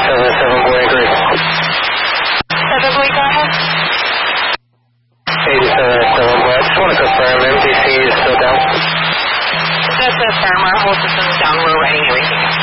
87 boy, agree. 7 boy, go ahead. 87 boy, I just want to confirm MDC is still down. Just confirm our whole system is down. We're writing everything up.